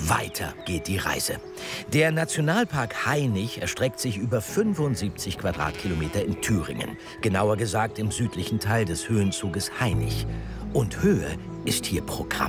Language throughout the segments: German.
Weiter geht die Reise. Der Nationalpark Hainich erstreckt sich über 75 Quadratkilometer in Thüringen. Genauer gesagt im südlichen Teil des Höhenzuges Hainich. Und Höhe ist hier Programm.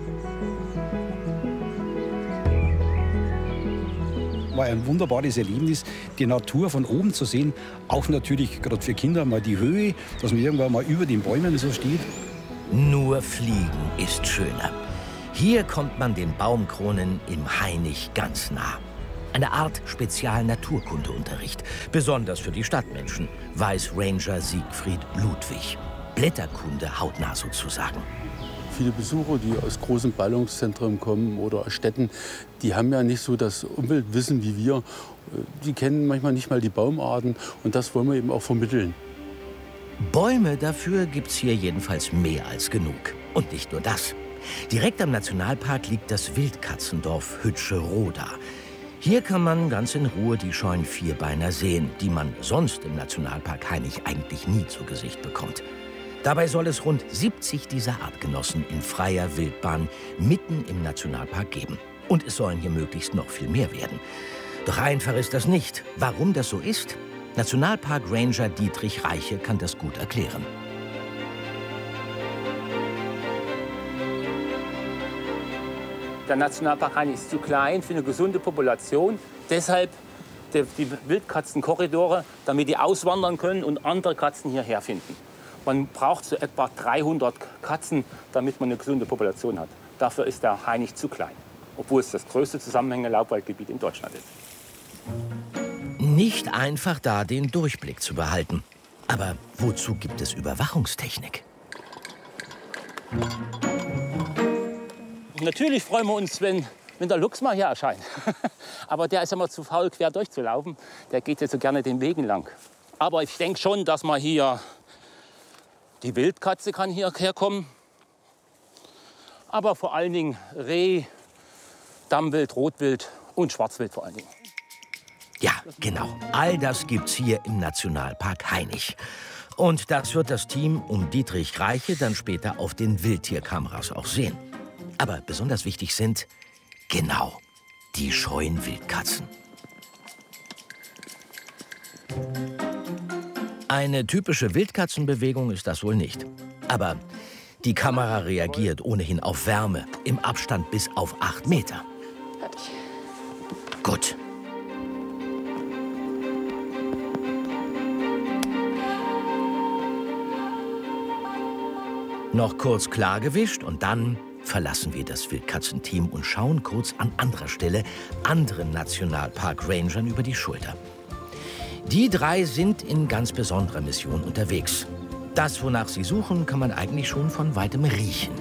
War ein wunderbares Erlebnis, die Natur von oben zu sehen. Auch natürlich gerade für Kinder mal die Höhe, dass man irgendwann mal über den Bäumen so steht. Nur Fliegen ist schöner. Hier kommt man den Baumkronen im Hainich ganz nah. Eine Art Spezial-Naturkundeunterricht, besonders für die Stadtmenschen, weiß Ranger Siegfried Ludwig. Blätterkunde hautnah sozusagen. Viele Besucher, die aus großen Ballungszentren kommen oder aus Städten, die haben ja nicht so das Umweltwissen wie wir. Die kennen manchmal nicht mal die Baumarten und das wollen wir eben auch vermitteln. Bäume dafür gibt's hier jedenfalls mehr als genug. Und nicht nur das. Direkt am Nationalpark liegt das Wildkatzendorf Hütsche-Roda. Hier kann man ganz in Ruhe die scheuen Vierbeiner sehen, die man sonst im Nationalpark Hainich eigentlich nie zu Gesicht bekommt. Dabei soll es rund 70 dieser Artgenossen in freier Wildbahn mitten im Nationalpark geben. Und es sollen hier möglichst noch viel mehr werden. Doch einfach ist das nicht. Warum das so ist? Nationalpark Ranger Dietrich Reiche kann das gut erklären. Der Nationalpark Hainich ist zu klein für eine gesunde Population. Deshalb die Wildkatzenkorridore, damit die auswandern können und andere Katzen hierher finden. Man braucht so etwa 300 Katzen, damit man eine gesunde Population hat. Dafür ist der Hainich zu klein, obwohl es das größte zusammenhängende Laubwaldgebiet in Deutschland ist. Nicht einfach, da den Durchblick zu behalten. Aber wozu gibt es Überwachungstechnik? Natürlich freuen wir uns, wenn der Luchs mal hier erscheint. Aber der ist immer zu faul, quer durchzulaufen. Der geht jetzt so gerne den Weg entlang. Aber ich denke schon, dass man hier die Wildkatze kann hierher kommen. Aber vor allen Dingen Reh, Dammwild, Rotwild und Schwarzwild vor allen Dingen. Ja, genau. All das gibt's hier im Nationalpark Hainich. Und das wird das Team um Dietrich Reiche dann später auf den Wildtierkameras auch sehen. Aber besonders wichtig sind, genau, die scheuen Wildkatzen. Eine typische Wildkatzenbewegung ist das wohl nicht. Aber die Kamera reagiert ohnehin auf Wärme im Abstand bis auf 8 Meter. Fertig. Gut. Noch kurz klargewischt und dann verlassen wir das Wildkatzenteam und schauen kurz an anderer Stelle anderen Nationalpark-Rangern über die Schulter. Die 3 sind in ganz besonderer Mission unterwegs. Das, wonach sie suchen, kann man eigentlich schon von weitem riechen.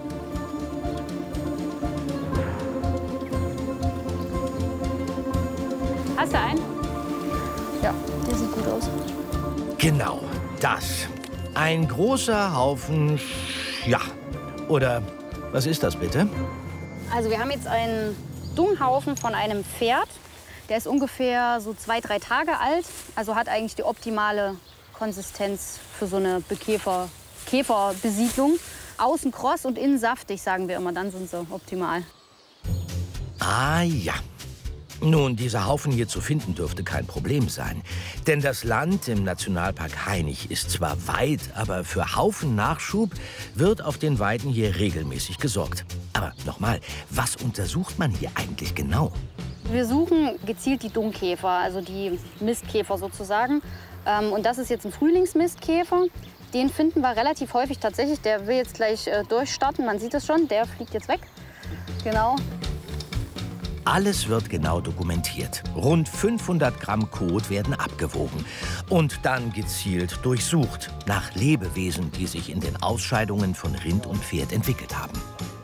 Hast du einen? Ja, der sieht gut aus. Genau, das. Ein großer Haufen, ja, oder was ist das bitte? Also wir haben jetzt einen Dunghaufen von einem Pferd. Der ist ungefähr so 2, 3 Tage alt. Also hat eigentlich die optimale Konsistenz für so eine Käferbesiedlung. Außen kross und innen saftig, sagen wir immer. Dann sind sie optimal. Ah ja. Nun, dieser Haufen hier zu finden dürfte kein Problem sein. Denn das Land im Nationalpark Hainich ist zwar weit, aber für Haufennachschub wird auf den Weiden hier regelmäßig gesorgt. Aber nochmal, was untersucht man hier eigentlich genau? Wir suchen gezielt die Dungkäfer, also die Mistkäfer sozusagen. Und das ist jetzt ein Frühlingsmistkäfer. Den finden wir relativ häufig tatsächlich. Der will jetzt gleich durchstarten. Man sieht es schon, der fliegt jetzt weg. Genau. Alles wird genau dokumentiert. Rund 500 Gramm Kot werden abgewogen und dann gezielt durchsucht nach Lebewesen, die sich in den Ausscheidungen von Rind und Pferd entwickelt haben.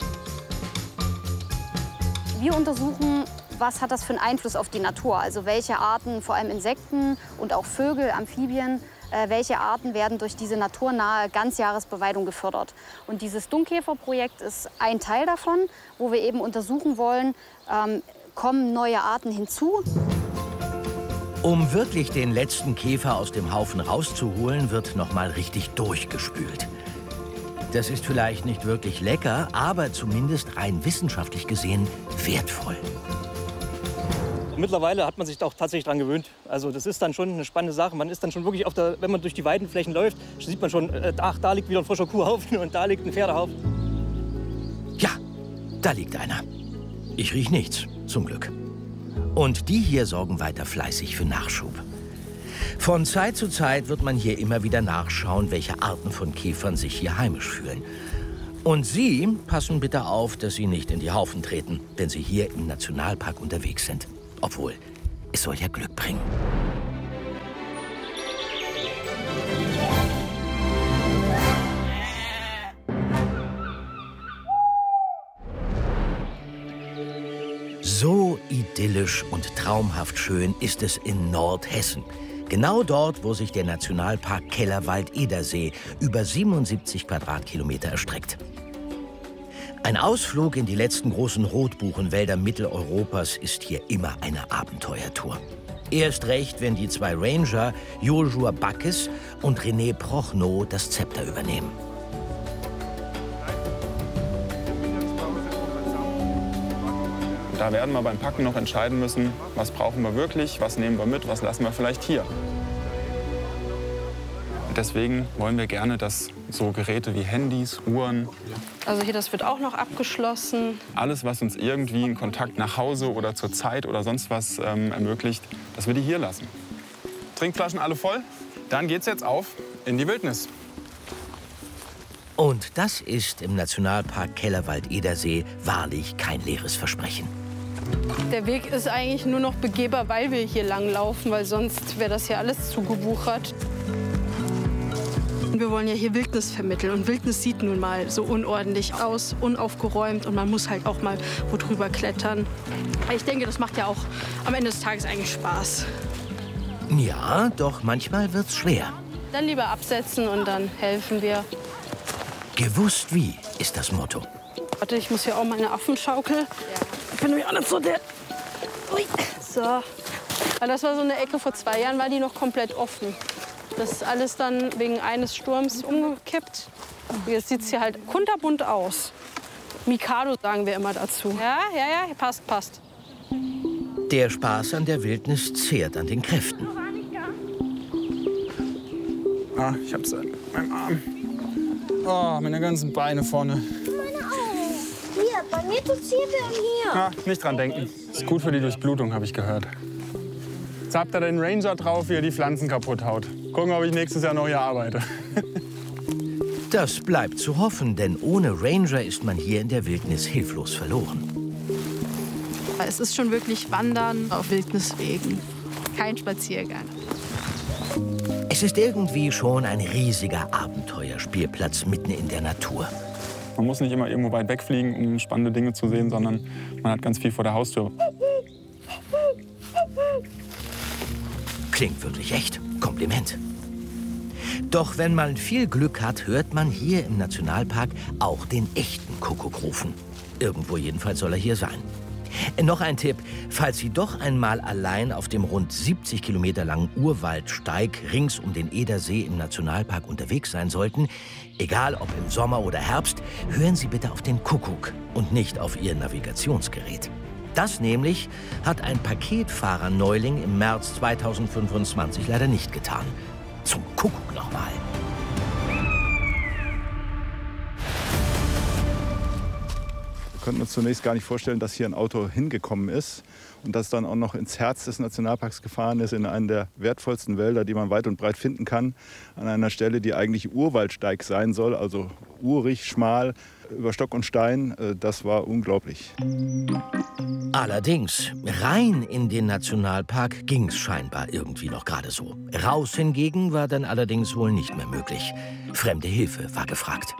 Wir untersuchen, was hat das für einen Einfluss auf die Natur? Also welche Arten, vor allem Insekten und auch Vögel, Amphibien, welche Arten werden durch diese naturnahe Ganzjahresbeweidung gefördert. Und dieses Dungkäferprojekt ist ein Teil davon, wo wir eben untersuchen wollen, kommen neue Arten hinzu. Um wirklich den letzten Käfer aus dem Haufen rauszuholen, wird noch mal richtig durchgespült. Das ist vielleicht nicht wirklich lecker, aber zumindest rein wissenschaftlich gesehen wertvoll. Mittlerweile hat man sich auch tatsächlich daran gewöhnt. Also das ist dann schon eine spannende Sache. Man ist dann schon wirklich wenn man durch die Weidenflächen läuft, sieht man schon, ach, da liegt wieder ein frischer Kuhhaufen und da liegt ein Pferdehaufen. Ja, da liegt einer. Ich riech nichts, zum Glück. Und die hier sorgen weiter fleißig für Nachschub. Von Zeit zu Zeit wird man hier immer wieder nachschauen, welche Arten von Käfern sich hier heimisch fühlen. Und Sie passen bitte auf, dass Sie nicht in die Haufen treten, wenn Sie hier im Nationalpark unterwegs sind. Obwohl, es soll ja Glück bringen. So idyllisch und traumhaft schön ist es in Nordhessen. Genau dort, wo sich der Nationalpark Kellerwald-Edersee über 77 Quadratkilometer erstreckt. Ein Ausflug in die letzten großen Rotbuchenwälder Mitteleuropas ist hier immer eine Abenteuertour. Erst recht, wenn die zwei Ranger Joshua Backes und René Prochnow das Zepter übernehmen. Da werden wir beim Packen noch entscheiden müssen, was brauchen wir wirklich, was nehmen wir mit, was lassen wir vielleicht hier. Deswegen wollen wir gerne, dass so Geräte wie Handys, Uhren, also hier, das wird auch noch abgeschlossen. Alles, was uns irgendwie einen Kontakt nach Hause oder zur Zeit oder sonst was ermöglicht, dass wir die hier lassen. Trinkflaschen alle voll? Dann geht's jetzt auf in die Wildnis. Und das ist im Nationalpark Kellerwald-Edersee wahrlich kein leeres Versprechen. Der Weg ist eigentlich nur noch begehbar, weil wir hier lang laufen, weil sonst wäre das hier alles zugewuchert. Wir wollen ja hier Wildnis vermitteln und Wildnis sieht nun mal so unordentlich aus, unaufgeräumt und man muss halt auch mal wo drüber klettern. Ich denke, das macht ja auch am Ende des Tages eigentlich Spaß. Ja, doch manchmal wird's schwer. Dann lieber absetzen und dann helfen wir. Gewusst wie ist das Motto. Warte, ich muss hier auch meine Affenschaukel. Ich bin nämlich auch nicht so der. Ui. So. Weil das war so eine Ecke, vor 2 Jahren war die noch komplett offen. Das ist alles dann wegen eines Sturms umgekippt. Jetzt sieht es hier halt kunterbunt aus. Mikado sagen wir immer dazu. Ja, passt. Der Spaß an der Wildnis zehrt an den Kräften. Ah, ich hab's an meinem Arm. Oh, meine ganzen Beine vorne. Meine auch. Hier, bei mir tut's hier und hier. Ah, nicht dran denken. Ist gut für die Durchblutung, habe ich gehört. Jetzt habt ihr den Ranger drauf, wie er die Pflanzen kaputt haut. Gucken, ob ich nächstes Jahr noch hier arbeite. Das bleibt zu hoffen, denn ohne Ranger ist man hier in der Wildnis hilflos verloren. Es ist schon wirklich Wandern auf Wildniswegen, kein Spaziergang. Es ist irgendwie schon ein riesiger Abenteuerspielplatz mitten in der Natur. Man muss nicht immer irgendwo weit wegfliegen, um spannende Dinge zu sehen, sondern man hat ganz viel vor der Haustür. Klingt wirklich echt. Kompliment. Doch wenn man viel Glück hat, hört man hier im Nationalpark auch den echten Kuckuck rufen. Irgendwo jedenfalls soll er hier sein. Noch ein Tipp, falls Sie doch einmal allein auf dem rund 70 Kilometer langen Urwaldsteig rings um den Edersee im Nationalpark unterwegs sein sollten, egal ob im Sommer oder Herbst, hören Sie bitte auf den Kuckuck und nicht auf Ihr Navigationsgerät. Das nämlich hat ein Paketfahrer-Neuling im März 2025 leider nicht getan. Zum Kuckuck nochmal. Wir konnten uns zunächst gar nicht vorstellen, dass hier ein Auto hingekommen ist und das dann auch noch ins Herz des Nationalparks gefahren ist, in einen der wertvollsten Wälder, die man weit und breit finden kann, an einer Stelle, die eigentlich Urwaldsteig sein soll, also urig, schmal, über Stock und Stein. Das war unglaublich. Allerdings, rein in den Nationalpark ging's scheinbar irgendwie noch gerade so. Raus hingegen war dann allerdings wohl nicht mehr möglich. Fremde Hilfe war gefragt.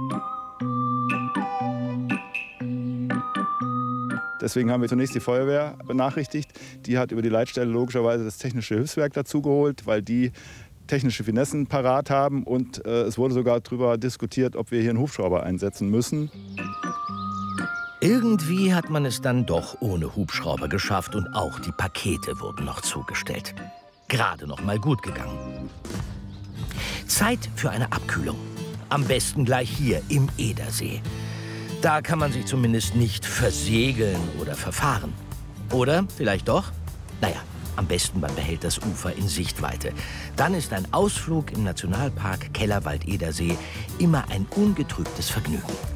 Deswegen haben wir zunächst die Feuerwehr benachrichtigt. Die hat über die Leitstelle logischerweise das Technische Hilfswerk dazugeholt, weil die technische Finessen parat haben. Und es wurde sogar darüber diskutiert, ob wir hier einen Hubschrauber einsetzen müssen. Irgendwie hat man es dann doch ohne Hubschrauber geschafft und auch die Pakete wurden noch zugestellt. Gerade noch mal gut gegangen. Zeit für eine Abkühlung. Am besten gleich hier im Edersee. Da kann man sich zumindest nicht versegeln oder verfahren. Oder vielleicht doch? Naja, am besten man behält das Ufer in Sichtweite. Dann ist ein Ausflug im Nationalpark Kellerwald-Edersee immer ein ungetrübtes Vergnügen.